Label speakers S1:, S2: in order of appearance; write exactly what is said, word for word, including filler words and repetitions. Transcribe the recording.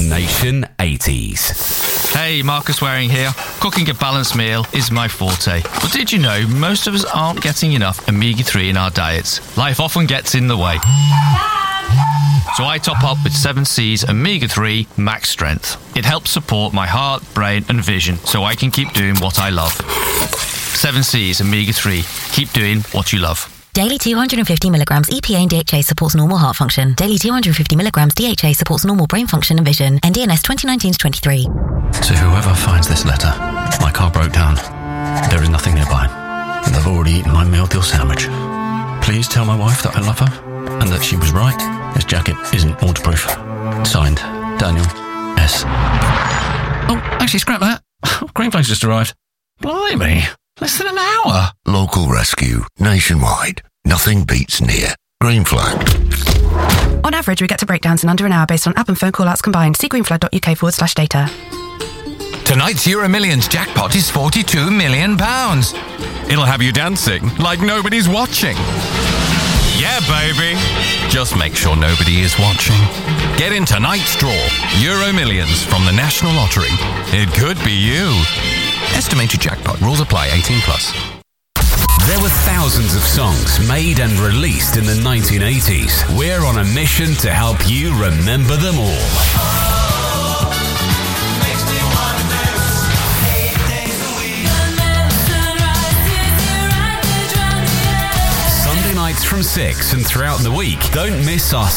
S1: Nation eighties.
S2: Hey, Marcus Waring here. Cooking a balanced meal is my forte. But did you know most of us aren't getting enough omega three in our diets? Life often gets in the way. So I top up with seven Seas Omega three Max Strength. It helps support my heart, brain and vision so I can keep doing what I love. seven Seas Omega three. Keep doing what you love.
S3: Daily two hundred fifty milligrams E P A and D H A supports normal heart function. Daily two hundred fifty milligrams D H A supports normal brain function and vision. N D N S twenty nineteen to twenty-three.
S4: To whoever finds this letter, my car broke down. There is nothing nearby, and I've already eaten my meal deal sandwich. Please tell my wife that I love her, and that she was right. This jacket isn't waterproof. Signed, Daniel S. Oh, actually, scrap that. Greenflags just arrived. Blimey, less than an hour.
S5: Local rescue, nationwide. Nothing beats near. Green Flag.
S6: On average, we get to breakdowns in under an hour based on app and phone call-outs combined. See greenflag.uk forward slash data.
S7: Tonight's Euro Millions jackpot is forty-two million pounds. It'll have you dancing like nobody's watching. Yeah, baby. Just make sure nobody is watching. Get in tonight's draw. Euro Millions from the National Lottery. It could be you. Estimated jackpot. Rules apply. eighteen plus.
S1: There were thousands of songs made and released in the nineteen eighties. We're on a mission to help you remember them all. Sunday nights from six and throughout the week, don't miss our